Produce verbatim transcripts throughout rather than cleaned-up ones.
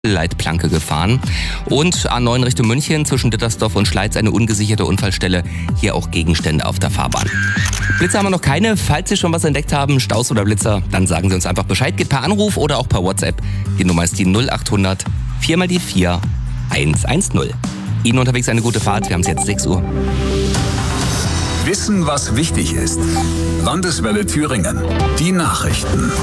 Leitplanke gefahren. Und A neun Richtung München zwischen Dittersdorf und Schleiz eine ungesicherte Unfallstelle. Hier auch Gegenstände auf der Fahrbahn. Blitzer haben wir noch keine. Falls Sie schon was entdeckt haben, Staus oder Blitzer, dann sagen Sie uns einfach Bescheid. Geht per Anruf oder auch per WhatsApp. Die Nummer ist die null achthundert vier mal die vier eins eins null. Ihnen unterwegs eine gute Fahrt. Wir haben es jetzt sechs Uhr. Wissen, was wichtig ist. Landeswelle Thüringen. Die Nachrichten.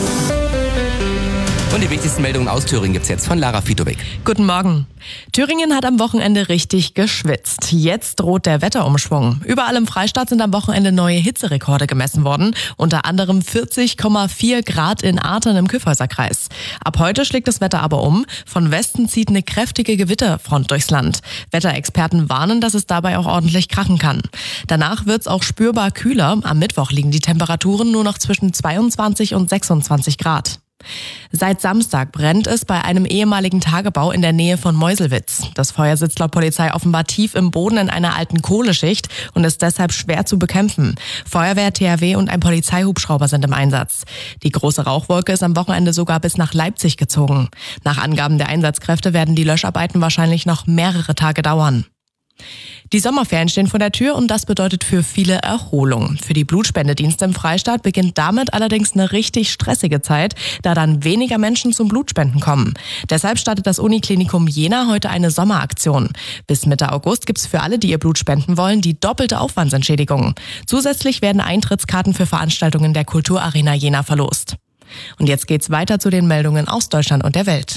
Und die wichtigsten Meldungen aus Thüringen gibt's jetzt von Lara Fitowek. Guten Morgen. Thüringen hat am Wochenende richtig geschwitzt. Jetzt droht der Wetterumschwung. Überall im Freistaat sind am Wochenende neue Hitzerekorde gemessen worden. Unter anderem vierzig Komma vier Grad in Artern im Kyffhäuserkreis. Ab heute schlägt das Wetter aber um. Von Westen zieht eine kräftige Gewitterfront durchs Land. Wetterexperten warnen, dass es dabei auch ordentlich krachen kann. Danach wird's auch spürbar kühler. Am Mittwoch liegen die Temperaturen nur noch zwischen zweiundzwanzig und sechsundzwanzig Grad. Seit Samstag brennt es bei einem ehemaligen Tagebau in der Nähe von Meuselwitz. Das Feuer sitzt laut Polizei offenbar tief im Boden in einer alten Kohleschicht und ist deshalb schwer zu bekämpfen. Feuerwehr, T H W und ein Polizeihubschrauber sind im Einsatz. Die große Rauchwolke ist am Wochenende sogar bis nach Leipzig gezogen. Nach Angaben der Einsatzkräfte werden die Löscharbeiten wahrscheinlich noch mehrere Tage dauern. Die Sommerferien stehen vor der Tür und das bedeutet für viele Erholung. Für die Blutspendedienste im Freistaat beginnt damit allerdings eine richtig stressige Zeit, da dann weniger Menschen zum Blutspenden kommen. Deshalb startet das Uniklinikum Jena heute eine Sommeraktion. Bis Mitte August gibt's für alle, die ihr Blut spenden wollen, die doppelte Aufwandsentschädigung. Zusätzlich werden Eintrittskarten für Veranstaltungen der Kulturarena Jena verlost. Und jetzt geht's weiter zu den Meldungen aus Deutschland und der Welt.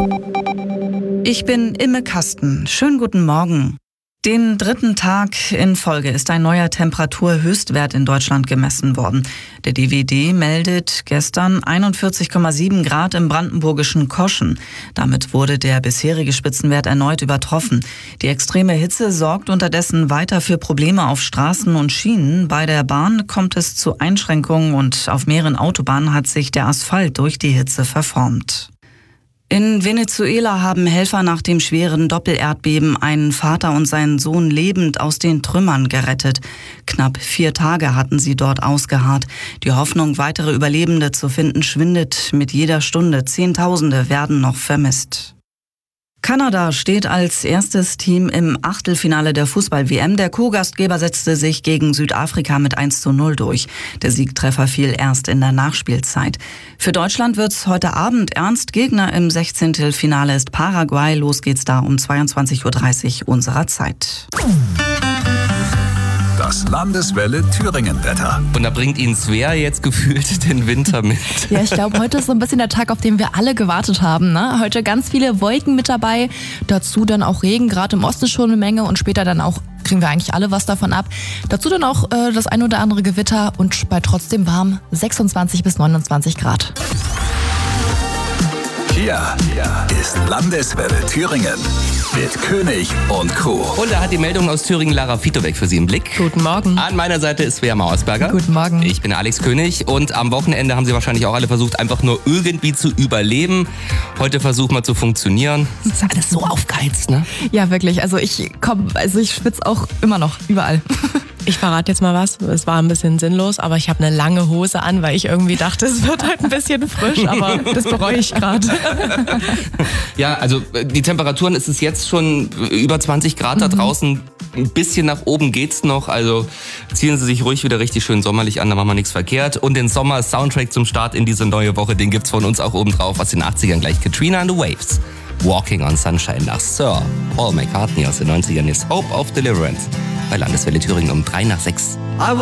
Ich bin Imme Kasten. Schönen guten Morgen. Den dritten Tag in Folge ist ein neuer Temperaturhöchstwert in Deutschland gemessen worden. Der D W D meldet gestern einundvierzig Komma sieben Grad im brandenburgischen Koschen. Damit wurde der bisherige Spitzenwert erneut übertroffen. Die extreme Hitze sorgt unterdessen weiter für Probleme auf Straßen und Schienen. Bei der Bahn kommt es zu Einschränkungen und auf mehreren Autobahnen hat sich der Asphalt durch die Hitze verformt. In Venezuela haben Helfer nach dem schweren Doppelerdbeben einen Vater und seinen Sohn lebend aus den Trümmern gerettet. Knapp vier Tage hatten sie dort ausgeharrt. Die Hoffnung, weitere Überlebende zu finden, schwindet mit jeder Stunde. Zehntausende werden noch vermisst. Kanada steht als erstes Team im Achtelfinale der Fußball-W M. Der Co-Gastgeber setzte sich gegen Südafrika mit eins zu null durch. Der Siegtreffer fiel erst in der Nachspielzeit. Für Deutschland wird's heute Abend ernst. Gegner im Sechzehntelfinale ist Paraguay. Los geht's da um zweiundzwanzig Uhr dreißig unserer Zeit. Das Landeswelle Thüringen-Wetter. Und da bringt Ihnen Svea jetzt gefühlt den Winter mit. Ja, ich glaube, heute ist so ein bisschen der Tag, auf den wir alle gewartet haben. Ne? Heute ganz viele Wolken mit dabei, dazu dann auch Regen, gerade im Osten schon eine Menge und später dann auch kriegen wir eigentlich alle was davon ab. Dazu dann auch äh, das ein oder andere Gewitter und bei trotzdem warm sechsundzwanzig bis neunundzwanzig Grad. Hier ist Landeswelle Thüringen mit König und Co. Und da hat die Meldung aus Thüringen Lara Fitowek für Sie im Blick. Guten Morgen. An meiner Seite ist Svea Mauersberger. Guten Morgen. Ich bin Alex König und am Wochenende haben Sie wahrscheinlich auch alle versucht, einfach nur irgendwie zu überleben. Heute versuchen wir zu funktionieren. Das ist alles so aufgeheizt, ne? Ja, wirklich. Also ich komm, also ich schwitze auch immer noch überall. Ich verrate jetzt mal was. Es war ein bisschen sinnlos, aber ich habe eine lange Hose an, weil ich irgendwie dachte, es wird halt ein bisschen frisch, aber das bereue ich gerade. Ja, also die Temperaturen ist es jetzt schon über zwanzig Grad da draußen. Ein bisschen nach oben geht's noch, also ziehen Sie sich ruhig wieder richtig schön sommerlich an, da machen wir nichts verkehrt. Und den Sommer-Soundtrack zum Start in diese neue Woche, den gibt's von uns auch oben drauf aus den achtzigern gleich. Katrina and the Waves, Walking on Sunshine nach Sir Paul McCartney aus den neunzigern ist Hope of Deliverance bei Landeswelle Thüringen um drei nach sechs.